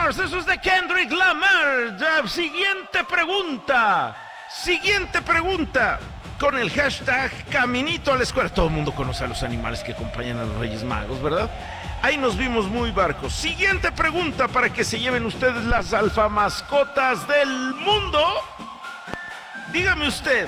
Stars, eso es de Kendrick Lamar. Siguiente pregunta. Con el hashtag Caminito a la Escuela. Todo el mundo conoce a los animales que acompañan a los Reyes Magos, ¿verdad? Ahí nos vimos muy barcos. Siguiente pregunta para que se lleven ustedes las alfamascotas del mundo. Dígame usted,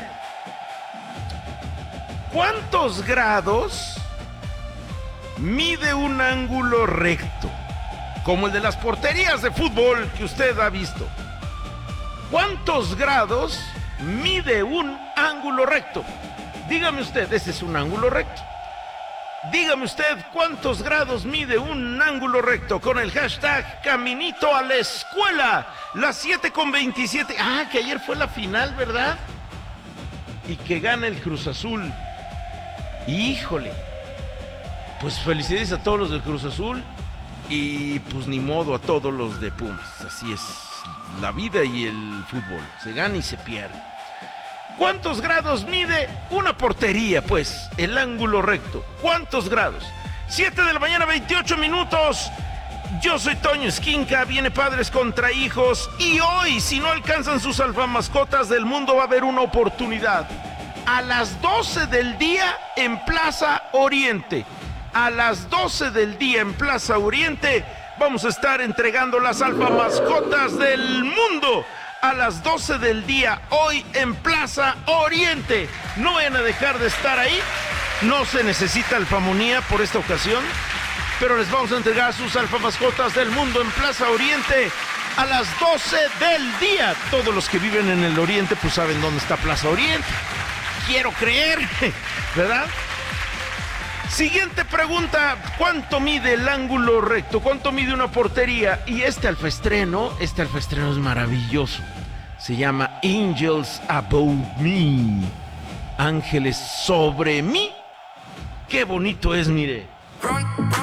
¿cuántos grados mide un ángulo recto? Como el de las porterías de fútbol que usted ha visto. ¿Cuántos grados mide un ángulo recto? Dígame usted, ese es un ángulo recto. Dígame usted cuántos grados mide un ángulo recto con el hashtag Caminito a la Escuela. Las 7:27. Ah, que ayer fue la final, ¿verdad? Y que gana el Cruz Azul. Híjole. Pues felicidades a todos los del Cruz Azul. Y pues ni modo a todos los de Pumas. Así es la vida y el fútbol. Se gana y se pierde. ¿Cuántos grados mide una portería, pues? El ángulo recto. ¿Cuántos grados? 7 de la mañana, 28 minutos. Yo soy Toño Esquinca, viene Padres contra Hijos. Y hoy, si no alcanzan sus alfamascotas del mundo, va a haber una oportunidad. A las 12 del día en Plaza Oriente. A las 12 del día en Plaza Oriente vamos a estar entregando las alfamascotas del mundo. A las 12 del día, hoy en Plaza Oriente. No vayan a dejar de estar ahí. No se necesita alfamonía por esta ocasión, pero les vamos a entregar sus alfamascotas del mundo en Plaza Oriente a las 12 del día. Todos los que viven en el Oriente pues saben dónde está Plaza Oriente. Quiero creer, ¿verdad? Siguiente pregunta, ¿cuánto mide el ángulo recto? ¿Cuánto mide una portería? Y este alfaestreno es maravilloso. Se llama Angels Above Me. Ángeles sobre mí. Qué bonito es, mire.